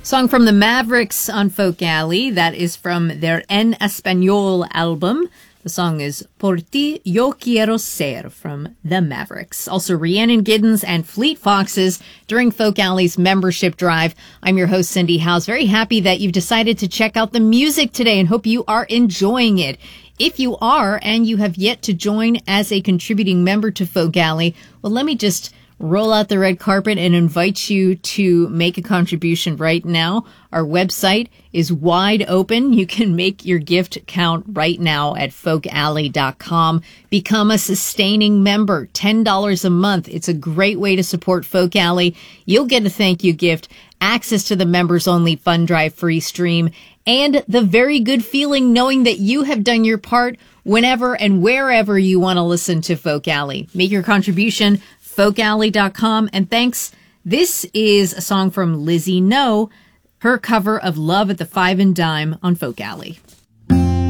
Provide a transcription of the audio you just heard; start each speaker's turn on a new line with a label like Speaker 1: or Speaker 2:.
Speaker 1: Song from the Mavericks on Folk Alley. That is from their En Español album. The song is Por ti yo quiero ser from the Mavericks. Also Rhiannon Giddens and Fleet Foxes during Folk Alley's membership drive. I'm your host, Cindy Howes. Very happy that you've decided to check out the music today and hope you are enjoying it. If you are and you have yet to join as a contributing member to Folk Alley, well, let me just roll out the red carpet and invite you to make a contribution right now. Our website is wide open. You can make your gift count right now at folkalley.com. Become a sustaining member, $10 a month. It's a great way to support Folk Alley. You'll get a thank you gift, access to the members only Fund Drive free stream, and the very good feeling knowing that you have done your part whenever and wherever you want to listen to Folk Alley. Make your contribution, folkalley.com. And thanks. This is a song from Lizzie No, her cover of Love at the Five and Dime on Folk Alley.